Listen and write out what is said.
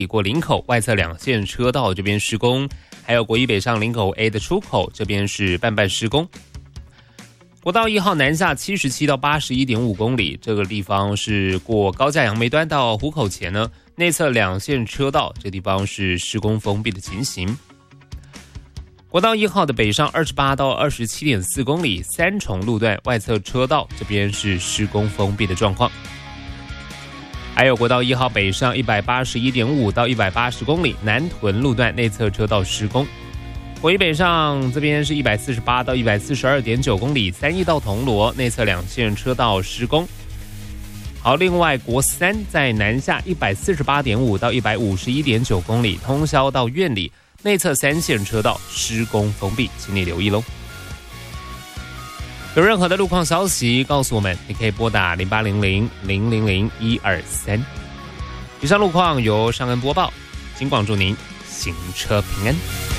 过林口外侧2线车道这边施工，还有国一北上林口 A 的出口这边是半施工。国道1号南下77到81.5公里，这个地方是过高架杨梅端到湖口前呢，内侧2线车道这地方是施工封闭的情形。国道1号的北上28到27.4公里，三重路段外侧车道这边是施工封闭的状况。还有国道1号北上181.5到180公里，南屯路段内侧车道施工。国一北上这边是148到142.9公里，三义到铜锣内侧2线车道施工。好，另外国3在南下148.5到151.9公里，通霄到苑里内侧3线车道施工封闭，请你留意咯。有任何的路况消息告诉我们，你可以拨打0800-000-123。以上路况由尚恩播报，请广祝您行车平安。